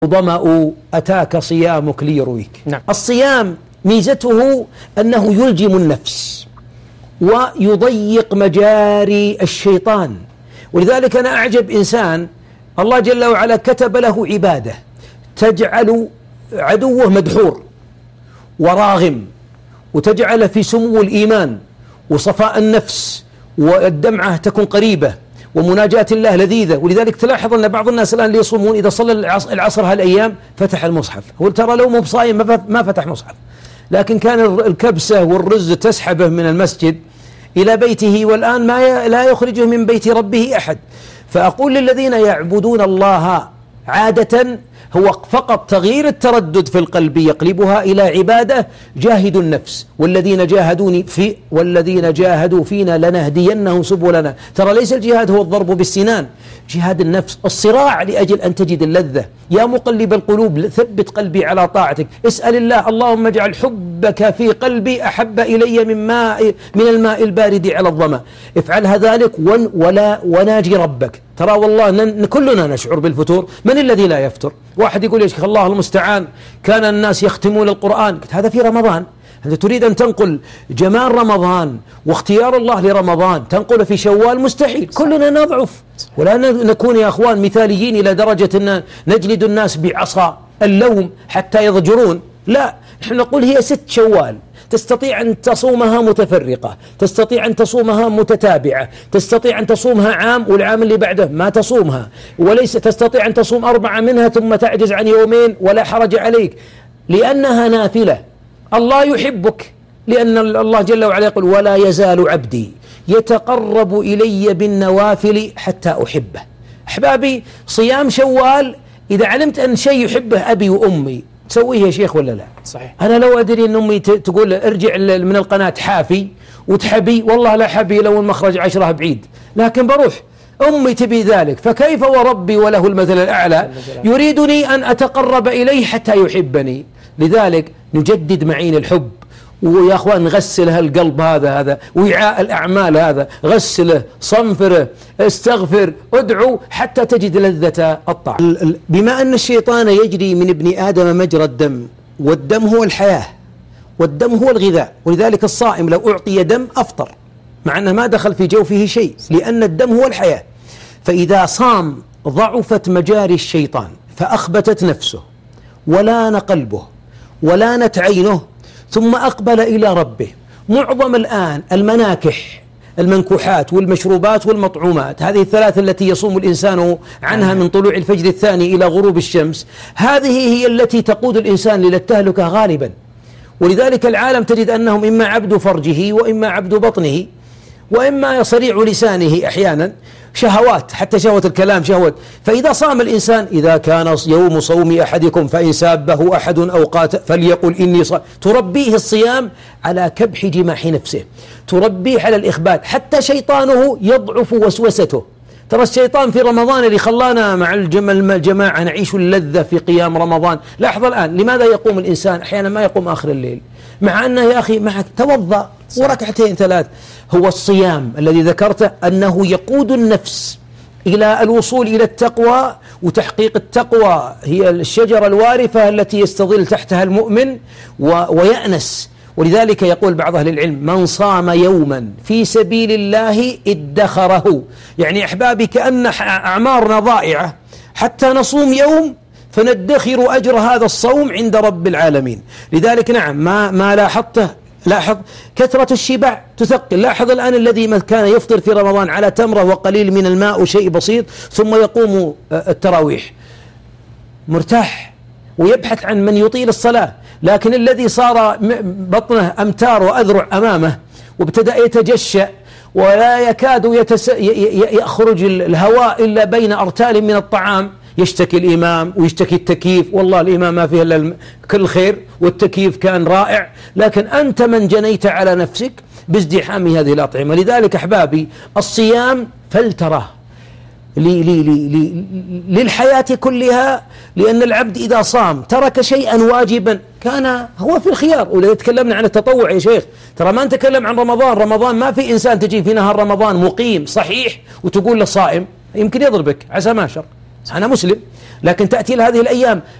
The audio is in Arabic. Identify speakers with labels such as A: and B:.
A: ظمأ أتاك صيامك ليرويك.
B: نعم.
A: الصيام ميزته أنه يلجم النفس ويضيق مجاري الشيطان، ولذلك أنا أعجب إنسان الله جل وعلا كتب له عبادة تجعل عدوه مدحور وراغم، وتجعل في سمو الإيمان وصفاء النفس، والدمعة تكون قريبة، ومناجاة الله لذيذة. ولذلك تلاحظ أن بعض الناس الآن اللي يصومون إذا صلى العصر هالأيام فتح المصحف، هو ترى لو مو بصايم ما فتح مصحف، لكن كان الكبسة والرز تسحبه من المسجد إلى بيته، والآن لا يخرجه من بيت ربه أحد. فأقول للذين يعبدون الله عادة هو فقط تغيير التردد في القلب يقلبها إلى عبادة، جاهدوا النفس والذين جاهدوا فينا لنهدينهم سبلنا. ترى ليس الجهاد هو الضرب بالسنان، جهاد النفس، الصراع لأجل أن تجد اللذة. يا مقلب القلوب ثبت قلبي على طاعتك، اسأل الله اللهم اجعل حبك في قلبي أحب إلي من الماء البارد على الظما. افعلها ذلك وناجي ربك. ترى والله كلنا نشعر بالفتور، من الذي لا يفتر؟ واحد يقول يا شيخ الله المستعان كان الناس يختمون القرآن، هذا في رمضان. أنت تريد أن تنقل جمال رمضان واختيار الله لرمضان تنقل في شوال؟ مستحيل، كلنا نضعف ولا نكون يا أخوان مثاليين إلى درجة أن نجلد الناس بعصا اللوم حتى يضجرون. لا، نحن نقول هي 6 شوال، تستطيع أن تصومها متفرقة، تستطيع أن تصومها متتابعة، تستطيع أن تصومها عام والعام اللي بعده ما تصومها، وليس تستطيع أن تصوم 4 منها ثم تعجز عن يومين ولا حرج عليك، لأنها نافلة. الله يحبك، لأن الله جل وعلا يقول ولا يزال عبدي يتقرب إلي بالنوافل حتى أحبه. أحبابي، صيام شوال إذا علمت أن شيء يحبه أبي وأمي تسويه يا شيخ ولا لا؟
B: صحيح.
A: أنا لو أدري أن أمي تقول ارجع من القناة حافي وتحبي، والله لا حبي لو المخرج 10 بعيد، لكن بروح. أمي تبي ذلك، فكيف وربي وله المثل الأعلى يريدني أن أتقرب إليه حتى يحبني. لذلك نجدد معين الحب، ويا أخوان نغسل القلب هذا وعاء الأعمال هذا، غسله، صنفره، استغفر، ادعو حتى تجد لذة الطعام. بما أن الشيطان يجري من ابن آدم مجرى الدم، والدم هو الحياة والدم هو الغذاء، ولذلك الصائم لو أعطي دم أفطر مع أنه ما دخل في جوفه شيء، لأن الدم هو الحياة. فإذا صام ضعفت مجاري الشيطان فأخبتت نفسه ولان قلبه ولانت عينه، ثم أقبل إلى ربه. معظم الآن المناكح، المنكوحات والمشروبات والمطعومات، هذه ال3 التي يصوم الإنسان عنها من طلوع الفجر الثاني إلى غروب الشمس، هذه هي التي تقود الإنسان إلى التهلكة غالبا. ولذلك العالم تجد أنهم إما عبد فرجه وإما عبد بطنه وإما صريع لسانه، أحيانا شهوات، حتى شهوة الكلام شهوة. فإذا صام الإنسان، إذا كان يوم صوم أحدكم فإن سابه أحد أو قاتل فليقل إني صائم، تربيه الصيام على كبح جماح نفسه، تربيه على الإخبات، حتى شيطانه يضعف وسوسته. ترى الشيطان في رمضان اللي خلانا مع الجماعة نعيش اللذة في قيام رمضان. لاحظ الآن لماذا يقوم الإنسان أحيانا ما يقوم آخر الليل، مع أنه يا أخي معك توضأ وركعتين 3. هو الصيام الذي ذكرته أنه يقود النفس إلى الوصول إلى التقوى، وتحقيق التقوى هي الشجرة الوارفة التي يستظل تحتها المؤمن ويأنس. ولذلك يقول بعض أهل العلم من صام يوما في سبيل الله ادخره. يعني أحبابي كأن أعمارنا ضائعة حتى نصوم يوم فندخر أجر هذا الصوم عند رب العالمين. لذلك نعم ما لاحظته، لاحظ كثرة الشبع تثقل. لاحظ الآن الذي كان يفطر في رمضان على تمرة وقليل من الماء وشيء بسيط ثم يقوم التراويح مرتاح ويبحث عن من يطيل الصلاة، لكن الذي صار بطنه أمتار وأذرع أمامه وابتدأ يتجشأ ولا يكاد يخرج الهواء إلا بين أرتال من الطعام، يشتكي الإمام ويشتكي التكييف. والله الإمام ما فيه إلا كل خير والتكييف كان رائع، لكن أنت من جنيت على نفسك بازدحام هذه الأطعمة. لذلك أحبابي الصيام فلترة للحياة كلها، لأن العبد إذا صام ترك شيئا واجبا كان هو في الخيار. ولذلك تكلمنا عن التطوع يا شيخ، ترى ما نتكلم عن رمضان ما في إنسان تجي في نهار رمضان مقيم صحيح وتقول له صائم، يمكن يضربك عسى ما شر. أنا مسلم، لكن تأتي هذه الأيام